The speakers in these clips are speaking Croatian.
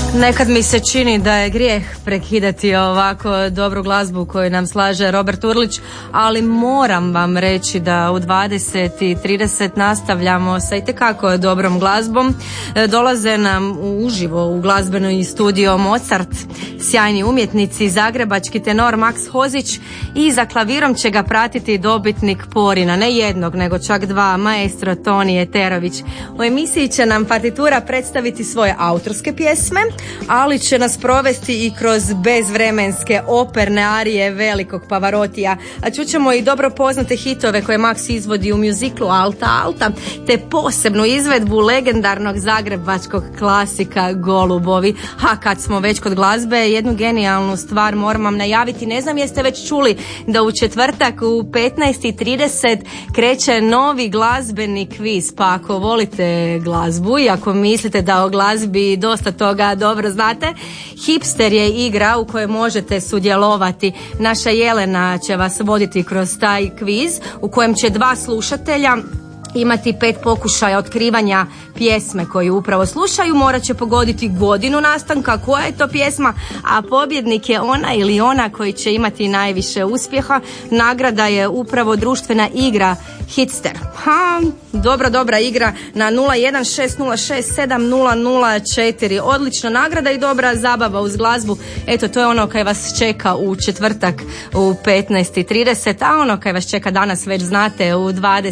Nekad mi se čini da je grijeh prekidati ovako dobru glazbu koju nam slaže Robert Urlić, ali moram vam reći da u 20:30 nastavljamo sa itekako dobrom glazbom. Dolaze nam uživo u glazbenoj studio Mozart, sjajni umjetnici, zagrebački tenor Maks Hozić i za klavirom će ga pratiti dobitnik Porina, ne jednog nego čak dva, maestro Toni Eterović. U emisiji će nam partitura predstaviti svoje autorske pjesme, ali će nas provesti i kroz bezvremenske operne arije velikog Pavarotija, a čućemo i dobro poznate hitove koje Max izvodi u muziklu Alta Alta, te posebnu izvedbu legendarnog zagrebačkog klasika Golubovi. A kad smo već kod glazbe, jednu genijalnu stvar moram vam najaviti. Ne znam jeste već čuli da u četvrtak u 15:30 kreće novi glazbeni kviz, pa ako volite glazbu i ako mislite da o glazbi dosta toga dobro znate, Hipster je igra u kojoj možete sudjelovati. Naša Jelena će vas voditi kroz taj kviz u kojem će dva slušatelja imati 5 pokušaja otkrivanja pjesme koju upravo slušaju. Morat će pogoditi godinu nastanka, koja je to pjesma, a pobjednik je ona ili ona koji će imati najviše uspjeha. Nagrada je upravo društvena igra Hitster. Dobra igra na 016067004. Odlična nagrada i dobra zabava uz glazbu. Eto, to je ono kaj vas čeka u četvrtak u 15:30, a ono kaj vas čeka danas već znate u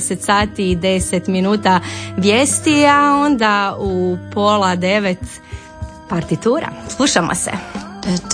20:10 vijesti, a onda u 8:30 partitura. Slušamo se.